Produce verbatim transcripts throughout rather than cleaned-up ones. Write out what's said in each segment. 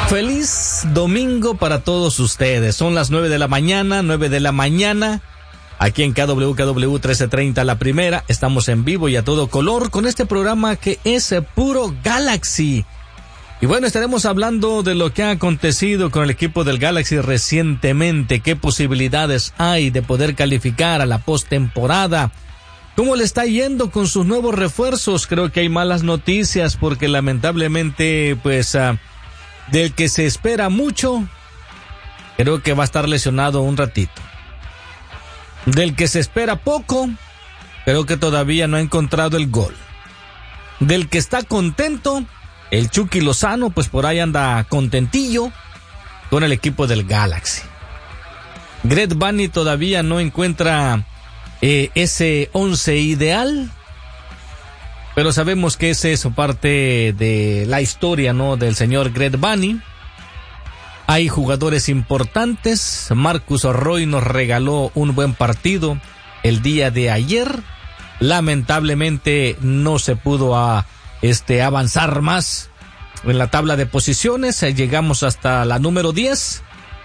Feliz domingo para todos ustedes. Son las nueve de la mañana, nueve de la mañana. Aquí en K W K W trece treinta La Primera. Estamos en vivo y a todo color con este programa que es puro Galaxy. Y bueno, estaremos hablando de lo que ha acontecido con el equipo del Galaxy recientemente. Qué posibilidades hay de poder calificar a la postemporada. ¿Cómo le está yendo con sus nuevos refuerzos? Creo que hay malas noticias porque lamentablemente, pues, uh, del que se espera mucho, creo que va a estar lesionado un ratito. Del que se espera poco, creo que todavía no ha encontrado el gol. Del que está contento, el Chucky Lozano, pues por ahí anda contentillo con el equipo del Galaxy. Greg Vanney todavía no encuentra eh, ese once ideal, pero sabemos que esa es parte de la historia, ¿no?, del señor Greg Vanney. Hay jugadores importantes. Marcus Roy nos regaló un buen partido el día de ayer. Lamentablemente no se pudo a, este, avanzar más en la tabla de posiciones. Llegamos hasta la número diez.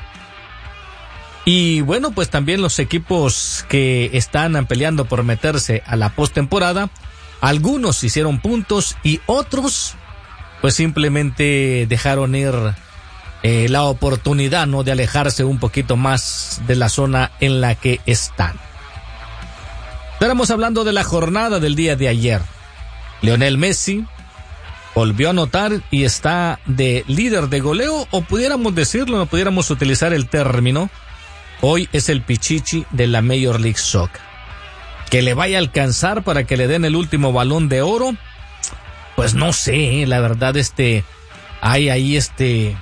Y bueno, pues también los equipos que están peleando por meterse a la postemporada, algunos hicieron puntos y otros pues simplemente dejaron ir eh, la oportunidad, ¿no?, de alejarse un poquito más de la zona en la que están. Estaremos hablando de la jornada del día de ayer. Lionel Messi volvió a anotar y está de líder de goleo, o pudiéramos decirlo, no pudiéramos utilizar el término, hoy es el pichichi de la Major League Soccer. Que le vaya a alcanzar para que le den el último balón de oro, pues no sé, la verdad, este, hay ahí este,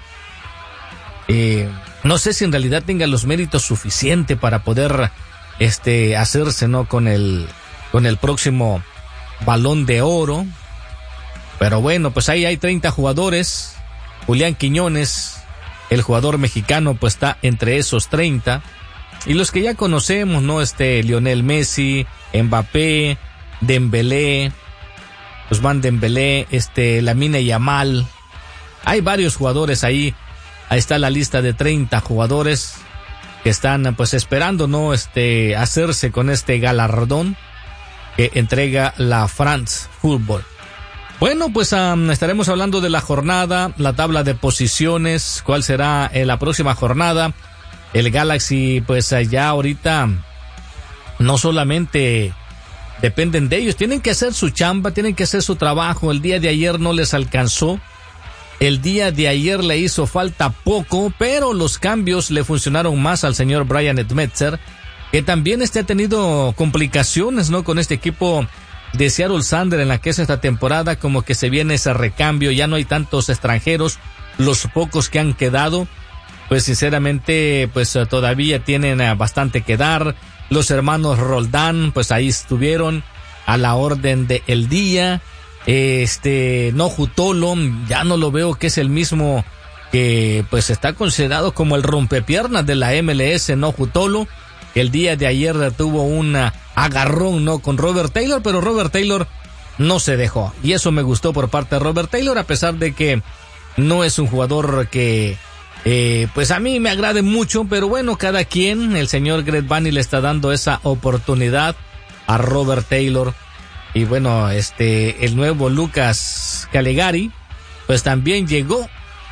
eh, no sé si en realidad tenga los méritos suficientes para poder, este, hacerse, ¿no?, con el, con el próximo balón de oro. Pero bueno, pues ahí hay treinta jugadores. Julián Quiñones, el jugador mexicano, pues está entre esos treinta. Y los que ya conocemos, ¿no? Este, Lionel Messi, Mbappé, Dembélé, Ousmane Dembélé, este, Lamine Yamal. Hay varios jugadores ahí. Ahí está la lista de treinta jugadores que están, pues, esperando, ¿no?, este, hacerse con este galardón que entrega la France Football. Bueno, pues um, estaremos hablando de la jornada, la tabla de posiciones, cuál será eh, la próxima jornada. El Galaxy, pues allá ahorita no solamente dependen de ellos, tienen que hacer su chamba, tienen que hacer su trabajo. El día de ayer no les alcanzó, el día de ayer le hizo falta poco, pero los cambios le funcionaron más al señor Brian Schmetzer, que también este ha tenido complicaciones, ¿no?, con este equipo de Seattle Sounders en la que es esta temporada, como que se viene ese recambio, ya no hay tantos extranjeros, los pocos que han quedado, pues sinceramente, pues todavía tienen bastante que dar. Los hermanos Roldán, pues ahí estuvieron a la orden del día. Este, Nohu Tolo, ya no lo veo que es el mismo que pues está considerado como el rompepiernas de la M L S, Nohu Tolo. El día de ayer tuvo un agarrón, ¿no?, con Robert Taylor, pero Robert Taylor no se dejó. Y eso me gustó por parte de Robert Taylor, a pesar de que no es un jugador que Eh, pues a mí me agrade mucho, pero bueno, cada quien. El señor Greg Vanney le está dando esa oportunidad a Robert Taylor. Y bueno, este, el nuevo Lucas Calegari, pues también llegó.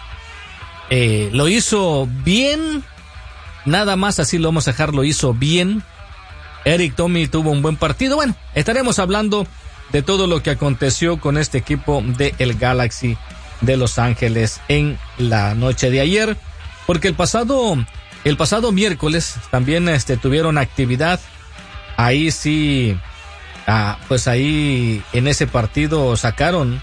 Eh, lo hizo bien. Nada más así lo vamos a dejar, lo hizo bien. Eric Tommy tuvo un buen partido. Bueno, estaremos hablando de todo lo que aconteció con este equipo de el Galaxy de Los Ángeles en la noche de ayer, porque el pasado el pasado miércoles también este tuvieron actividad. Ahí sí, ah, pues ahí en ese partido sacaron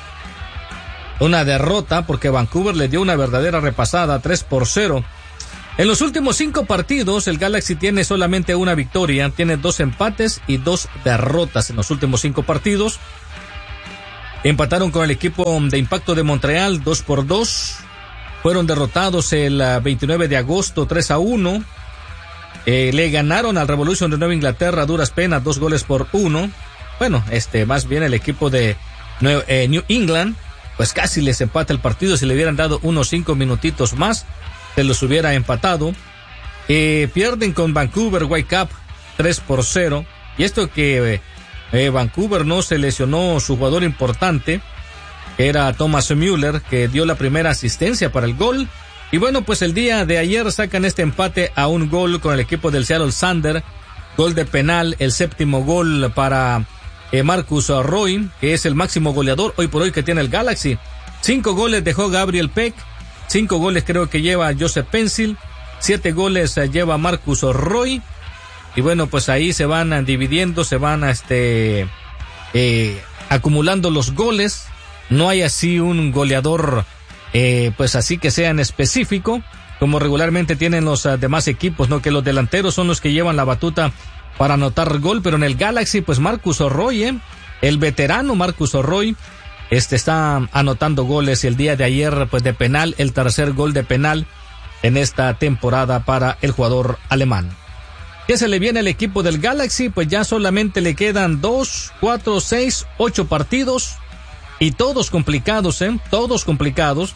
una derrota porque Vancouver le dio una verdadera repasada, tres por cero. En los últimos cinco partidos el Galaxy tiene solamente una victoria, tiene dos empates y dos derrotas en los últimos cinco partidos. Empataron con el equipo de Impacto de Montreal dos por dos. Fueron derrotados el veintinueve de agosto tres a uno. Eh, le ganaron al Revolution de Nueva Inglaterra a duras penas dos goles por uno. Bueno, este más bien el equipo de New, eh, New England pues casi les empata el partido. Si le hubieran dado unos cinco minutitos más, se los hubiera empatado. Eh, pierden con Vancouver Whitecaps tres por cero. Y esto que eh, Vancouver no se lesionó su jugador importante, que era Thomas Müller, que dio la primera asistencia para el gol. Y bueno, pues el día de ayer sacan este empate a un gol con el equipo del Seattle Sander. Gol de penal, el séptimo gol para eh, Marcus Roy, que es el máximo goleador hoy por hoy que tiene el Galaxy. Cinco goles dejó Gabriel Peck, cinco goles creo que lleva Joseph Pencil, siete goles eh, lleva Marcus Roy. Y bueno, pues ahí se van dividiendo, se van este eh, acumulando los goles. No hay así un goleador eh, pues así que sea en específico, como regularmente tienen los uh, demás equipos, ¿no? Que los delanteros son los que llevan la batuta para anotar gol, pero en el Galaxy, pues Marcus Roy, ¿eh? el veterano Marcus Roy, este está anotando goles, y el día de ayer, pues de penal, el tercer gol de penal en esta temporada para el jugador alemán. ¿Qué se le viene al equipo del Galaxy? Pues ya solamente le quedan dos, cuatro, seis, ocho partidos, y todos complicados, ¿eh? Todos complicados.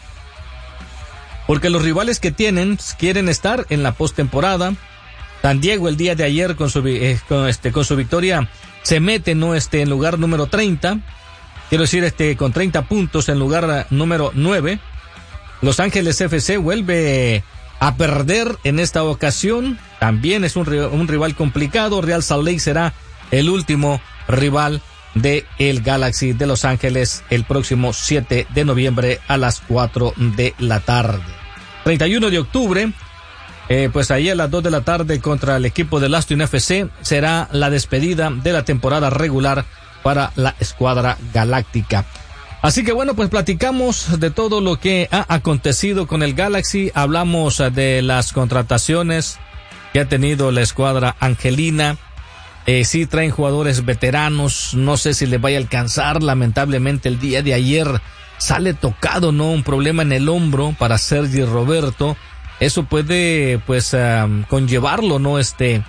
Porque los rivales que tienen quieren estar en la postemporada. San Diego el día de ayer con su, eh, con, este, con su victoria se mete, ¿no? este, en lugar número treinta. Quiero decir, este, con treinta puntos en lugar número nueve. Los Ángeles F C vuelve a perder en esta ocasión. También es un, un rival complicado. Real Salt Lake será el último rival de el Galaxy de Los Ángeles el próximo siete de noviembre a las cuatro de la tarde. treinta y uno de octubre, eh, pues ahí a las dos de la tarde contra el equipo del Austin F C será la despedida de la temporada regular para la escuadra galáctica. Así que bueno, pues platicamos de todo lo que ha acontecido con el Galaxy, hablamos de las contrataciones que ha tenido la escuadra angelina. Eh, sí traen jugadores veteranos, no sé si les vaya a alcanzar. Lamentablemente el día de ayer sale tocado, ¿no? Un problema en el hombro para Sergi Roberto. Eso puede, pues, um, conllevarlo, ¿no? Este,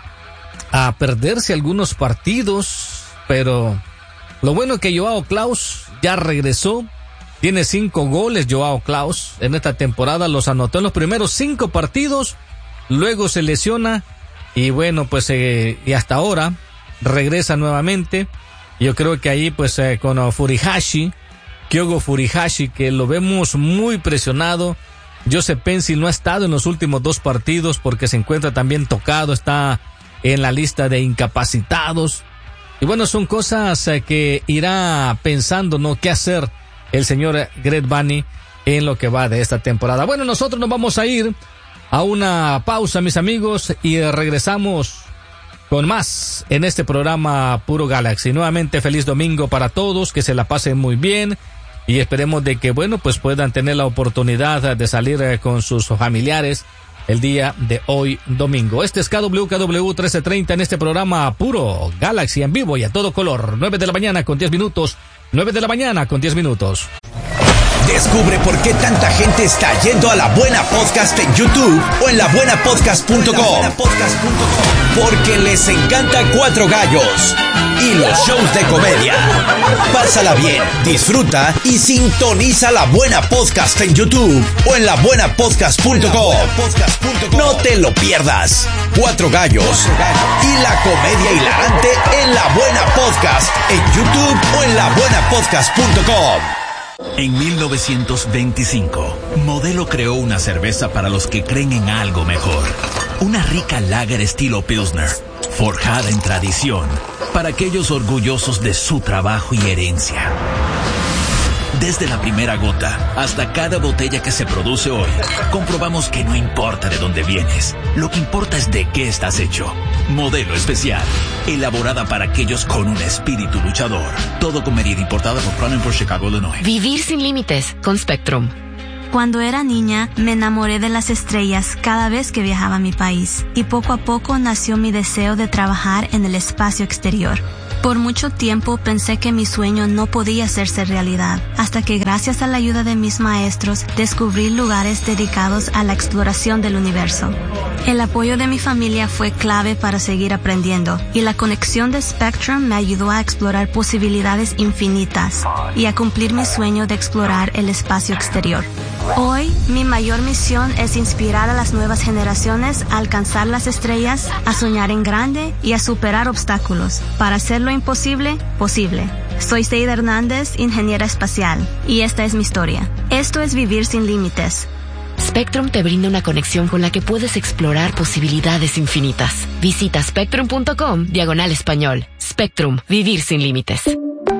a perderse algunos partidos, pero lo bueno es que Joao Klaus ya regresó. Tiene cinco goles Joao Klaus en esta temporada, los anotó en los primeros cinco partidos, luego se lesiona. Y bueno, pues eh, y hasta ahora regresa nuevamente. Yo creo que ahí pues eh, con uh, Furihashi, Kyogo Furihashi, que lo vemos muy presionado. Joseph Pencil no ha estado en los últimos dos partidos porque se encuentra también tocado, está en la lista de incapacitados. Y bueno, son cosas eh, que irá pensando, ¿no? ¿Qué hacer el señor Greg Vanney en lo que va de esta temporada? Bueno, nosotros nos vamos a ir a una pausa, mis amigos, y regresamos con más en este programa Puro Galaxy. Nuevamente feliz domingo para todos, que se la pasen muy bien y esperemos de que, bueno, pues puedan tener la oportunidad de salir con sus familiares el día de hoy domingo. Este es K W K W trece treinta en este programa Puro Galaxy en vivo y a todo color. nueve de la mañana con diez minutos. nueve de la mañana con diez minutos. Descubre por qué tanta gente está yendo a La Buena Podcast en YouTube o en la buena podcast punto com. Porque les encanta Cuatro Gallos y los shows de comedia. Pásala bien, disfruta y sintoniza La Buena Podcast en YouTube o en la buena podcast punto com. No te lo pierdas. Cuatro Gallos y la comedia hilarante en La Buena Podcast en YouTube o en la buena podcast punto com. En mil novecientos veinticinco, Modelo creó una cerveza para los que creen en algo mejor. Una rica lager estilo Pilsner, forjada en tradición, para aquellos orgullosos de su trabajo y herencia. Desde la primera gota hasta cada botella que se produce hoy, comprobamos que no importa de dónde vienes, lo que importa es de qué estás hecho. Modelo especial, elaborada para aquellos con un espíritu luchador. Todo con medida, importada por Crown Imports Chicago, Illinois. Vivir sin límites con Spectrum. Cuando era niña, me enamoré de las estrellas cada vez que viajaba a mi país, y poco a poco nació mi deseo de trabajar en el espacio exterior. Por mucho tiempo pensé que mi sueño no podía hacerse realidad, hasta que gracias a la ayuda de mis maestros descubrí lugares dedicados a la exploración del universo. El apoyo de mi familia fue clave para seguir aprendiendo, y la conexión de Spectrum me ayudó a explorar posibilidades infinitas y a cumplir mi sueño de explorar el espacio exterior. Hoy, mi mayor misión es inspirar a las nuevas generaciones a alcanzar las estrellas, a soñar en grande y a superar obstáculos, para hacer lo imposible, posible. Soy Seida Hernández, ingeniera espacial, y esta es mi historia. Esto es Vivir Sin Límites. Spectrum te brinda una conexión con la que puedes explorar posibilidades infinitas. Visita spectrum punto com diagonal español. Spectrum, vivir sin límites.